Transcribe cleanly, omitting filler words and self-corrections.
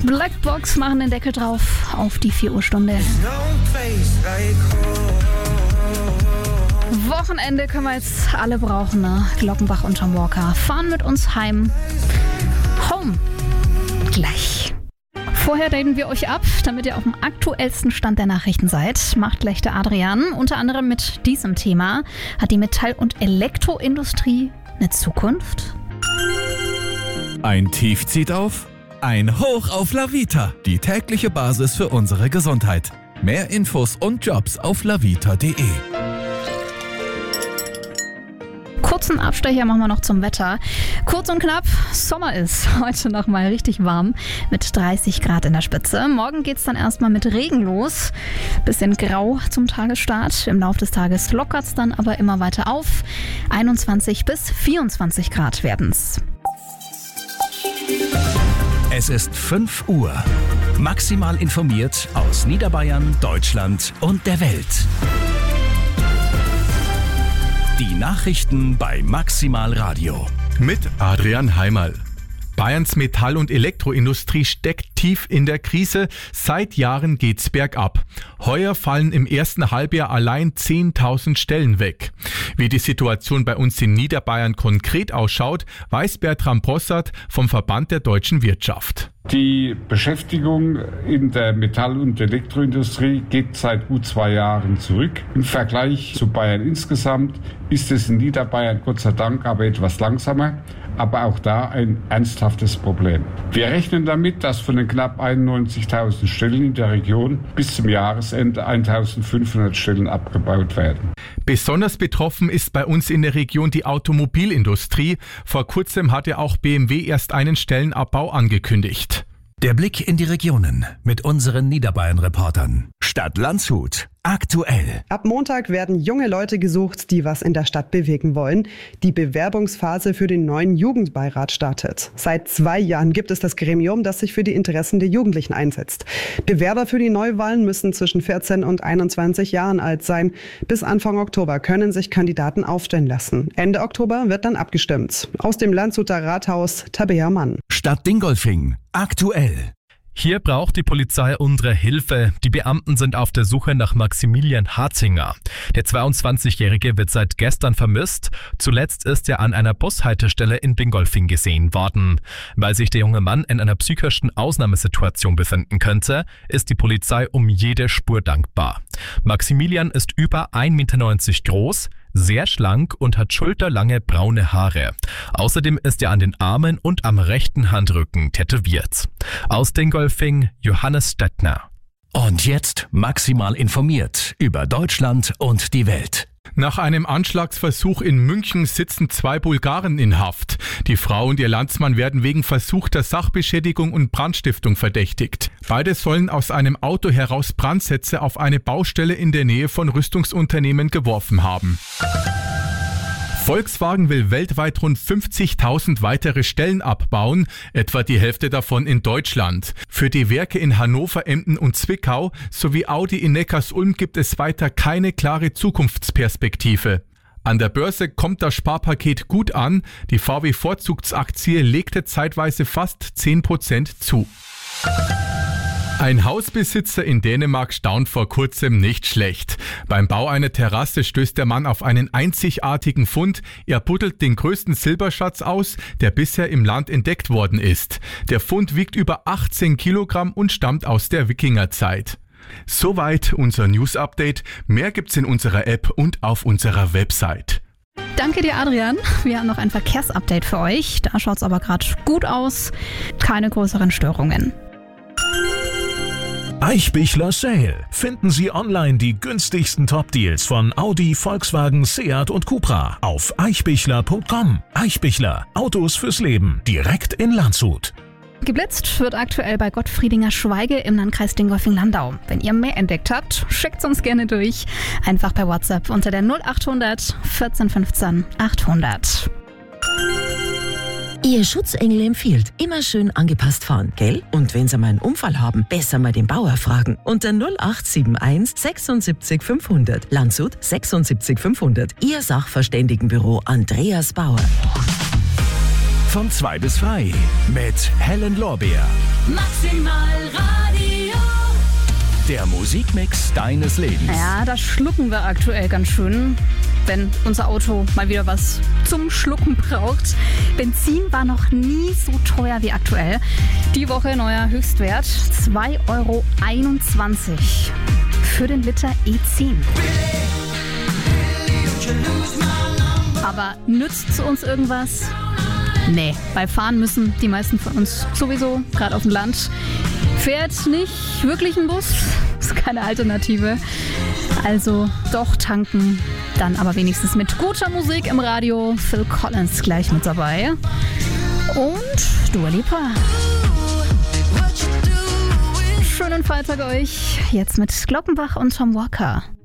Blackbox machen den Deckel drauf auf die 4 Uhr Stunde. Wochenende können wir jetzt alle brauchen, ne? Glockenbach und Tom Walker fahren mit uns heim. Home. Gleich. Vorher daten wir euch ab, damit ihr auf dem aktuellsten Stand der Nachrichten seid. Macht gleich der Adrian. Unter anderem mit diesem Thema. Hat die Metall- und Elektroindustrie eine Zukunft? Ein Tief zieht auf, ein Hoch auf Lavita. Die tägliche Basis für unsere Gesundheit. Mehr Infos und Jobs auf lavita.de. Kurzen Abstecher machen wir noch zum Wetter. Kurz und knapp, Sommer ist heute noch mal richtig warm mit 30 Grad in der Spitze. Morgen geht es dann erstmal mit Regen los. Bisschen grau zum Tagesstart. Im Laufe des Tages lockert es dann aber immer weiter auf. 21 bis 24 Grad werden es. Es ist 5 Uhr. Maximal informiert aus Niederbayern, Deutschland und der Welt. Die Nachrichten bei Maximal Radio. Mit Adrian Heimerl. Bayerns Metall- und Elektroindustrie steckt tief in der Krise. Seit Jahren geht's bergab. Heuer fallen im ersten Halbjahr allein 10.000 Stellen weg. Wie die Situation bei uns in Niederbayern konkret ausschaut, weiß Bertram Bossert vom Verband der deutschen Wirtschaft. Die Beschäftigung in der Metall- und Elektroindustrie geht seit gut 2 Jahren zurück. Im Vergleich zu Bayern insgesamt ist es in Niederbayern Gott sei Dank aber etwas langsamer, aber auch da ein ernsthaftes Problem. Wir rechnen damit, dass von den knapp 91.000 Stellen in der Region bis zum Jahresende 1.500 Stellen abgebaut werden. Besonders betroffen ist bei uns in der Region die Automobilindustrie. Vor kurzem hatte auch BMW erst einen Stellenabbau angekündigt. Der Blick in die Regionen mit unseren Niederbayern-Reportern. Stadt Landshut. Aktuell. Ab Montag werden junge Leute gesucht, die was in der Stadt bewegen wollen. Die Bewerbungsphase für den neuen Jugendbeirat startet. Seit 2 Jahren gibt es das Gremium, das sich für die Interessen der Jugendlichen einsetzt. Bewerber für die Neuwahlen müssen zwischen 14 und 21 Jahren alt sein. Bis Anfang Oktober können sich Kandidaten aufstellen lassen. Ende Oktober wird dann abgestimmt. Aus dem Landshuter Rathaus, Tabea Mann. Stadt Dingolfing. Aktuell. Hier braucht die Polizei unsere Hilfe. Die Beamten sind auf der Suche nach Maximilian Harzinger. Der 22-Jährige wird seit gestern vermisst. Zuletzt ist er an einer Bushaltestelle in Dingolfing gesehen worden. Weil sich der junge Mann in einer psychischen Ausnahmesituation befinden könnte, ist die Polizei um jede Spur dankbar. Maximilian ist über 1,90 Meter groß, sehr schlank und hat schulterlange braune Haare. Außerdem ist er an den Armen und am rechten Handrücken tätowiert. Aus Dingolfing, Johannes Stettner. Und jetzt maximal informiert über Deutschland und die Welt. Nach einem Anschlagsversuch in München sitzen 2 Bulgaren in Haft. Die Frau und ihr Landsmann werden wegen versuchter Sachbeschädigung und Brandstiftung verdächtigt. Beide sollen aus einem Auto heraus Brandsätze auf eine Baustelle in der Nähe von Rüstungsunternehmen geworfen haben. Volkswagen will weltweit rund 50.000 weitere Stellen abbauen, etwa die Hälfte davon in Deutschland. Für die Werke in Hannover, Emden und Zwickau sowie Audi in Neckarsulm gibt es weiter keine klare Zukunftsperspektive. An der Börse kommt das Sparpaket gut an. Die VW-Vorzugsaktie legte zeitweise fast 10% zu. Ein Hausbesitzer in Dänemark staunt vor kurzem nicht schlecht. Beim Bau einer Terrasse stößt der Mann auf einen einzigartigen Fund. Er buddelt den größten Silberschatz aus, der bisher im Land entdeckt worden ist. Der Fund wiegt über 18 Kilogramm und stammt aus der Wikingerzeit. Soweit unser News-Update. Mehr gibt's in unserer App und auf unserer Website. Danke dir, Adrian. Wir haben noch ein Verkehrsupdate für euch. Da schaut's aber gerade gut aus. Keine größeren Störungen. Eichbichler Sale. Finden Sie online die günstigsten Top-Deals von Audi, Volkswagen, Seat und Cupra auf eichbichler.com. Eichbichler. Autos fürs Leben. Direkt in Landshut. Geblitzt wird aktuell bei Gottfriedinger Schweige im Landkreis Dingolfing-Landau. Wenn ihr mehr entdeckt habt, schickt's uns gerne durch. Einfach per WhatsApp unter der 0800 14 15 800. Ihr Schutzengel empfiehlt, immer schön angepasst fahren, gell? Und wenn Sie mal einen Unfall haben, besser mal den Bauer fragen. Unter 0871 76 500. Landshut 76 500. Ihr Sachverständigenbüro Andreas Bauer. von 2 bis 3 mit Helen Lorbeer. Maximal Radio. Der Musikmix deines Lebens. Ja, da schlucken wir aktuell ganz schön, wenn unser Auto mal wieder was zum Schlucken braucht. Benzin war noch nie so teuer wie aktuell. Die Woche neuer Höchstwert 2,21 € für den Liter E10. Aber nützt uns irgendwas? Nee, bei Fahren müssen die meisten von uns sowieso, gerade auf dem Land. Fährt nicht wirklich ein Bus, ist keine Alternative. Also doch tanken, dann aber wenigstens mit guter Musik im Radio. Phil Collins gleich mit dabei. Und Dua Lipa. Schönen Freitag euch, jetzt mit Glockenbach und Tom Walker.